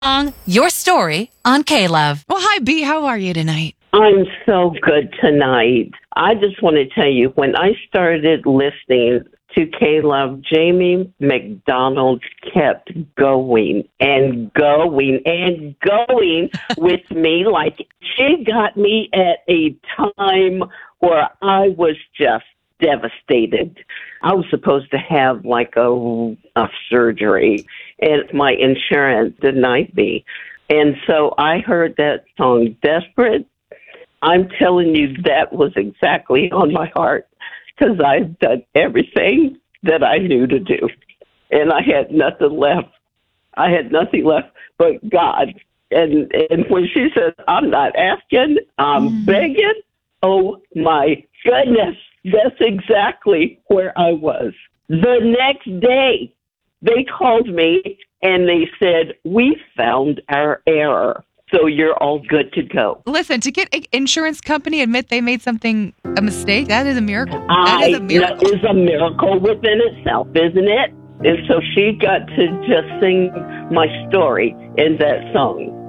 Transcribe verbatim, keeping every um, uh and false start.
Your story on K-Love. Well, hi, B. How are you tonight? I'm so good tonight. I just want to tell you, when I started listening to K-Love, Jamie McDonald kept going and going and going with me. Like, she got me at a time where I was just devastated. I was supposed to have like a, a surgery, and my insurance denied me. And so I heard that song, Desperate. I'm telling you, that was exactly on my heart, because I've done everything that I knew to do, and I had nothing left. I had nothing left but God. And and when she says, I'm not asking, I'm mm. begging, oh my goodness, that's exactly where I was. The next day, they called me and they said, we found our error, so you're all good to go. Listen, to get an insurance company admit they made something, a mistake, that is a miracle. That I, is a miracle. That is a miracle within itself, isn't it? And so she got to just sing my story in that song.